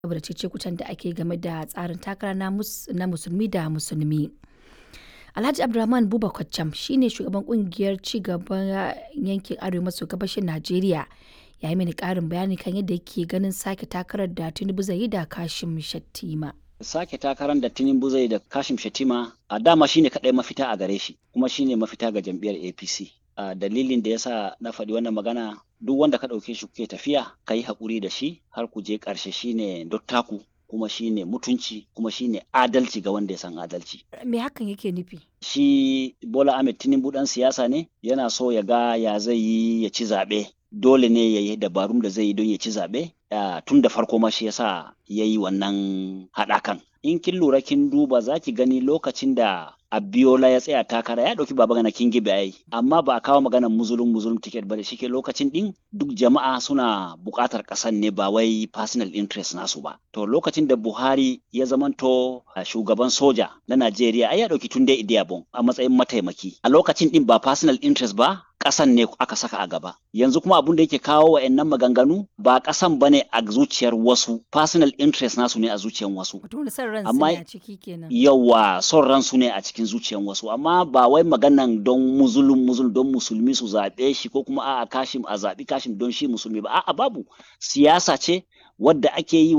saboda cece-kucen da ake game da tsarin takara na musulmi da musulmi. Alhaji Abdulrahman Buba Kwaccam shi ne shugaban kungiyar cigaban yankin arewa maso gabashin Najeriya, ya yi mini ƙarin bayani kan yadda yake ganin sake takarar da Tinubu zai yi da Kashim Shettima. Sake takarar da Tinubu zai da Kashim Shettima a dama shine kaɗai mafita a gare shi, kuma shine mafita ga jam'iyyar APC. Dalilin da yasa na faɗi wannan magana, duk wanda ka ɗauke shi kuke tafiya ka yi haƙuri da shi har ku je ƙarshe, shine dottaku kuma shine mutunci kuma shine adalci ga wanda ya san adalci. Me hakan yake nufi? Shi Bola Ahmed Tinubu ɗan siyasa ne, yana so ya ga ya zai yi ya ci zaɓe. Dole ne ya yi dabarun da zai yi don ya ci zaɓe. Tun da farko ma shi yasa ya yi wannan haɗakan. In kin lura kin duba za ki gani lokacin da Abiola ya tsaya takara ya ɗauki Babagana Kingibe ai, amma ba a kawo maganar muzulun ticket ba da shike lokacin ɗin duk jama'a suna buƙatar ƙasan ne ba wai personal interest nasu ba. To lokacin da Buhari ya zamanto shugaban soja na Najeriya ai ya ɗauki Tunde Idiabon a matsayin mataimaki. A lokacin ɗin ba personal interest ba, ƙasan ne aka saka a gaba. Yanzu kuma abun da yake kawo wa'annan maganganu ba ƙasan bane a zuciyar wasu, personal interest nasu ne a zuciyar wasu. Amma yawa son ransu ne a cikin zuciyar wasu, amma ba wai maganan don muzulun don musulmi su zaɓe shi ko kuma a'a Kashim a zaɓi Kashim don shi musulmi ba, a'a babu. Siyasa ce wadda ake yi